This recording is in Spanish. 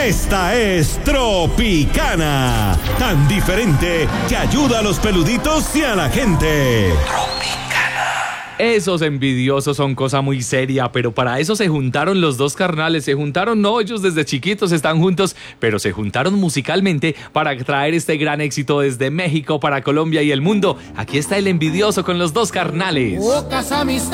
Esta es Tropicana, tan diferente que ayuda a los peluditos y a la gente. Esos envidiosos son cosa muy seria, pero para eso se juntaron los dos carnales. Se juntaron, no, ellos desde chiquitos están juntos, pero se juntaron musicalmente para traer este gran éxito desde México para Colombia y el mundo. Aquí está el envidioso con los dos carnales.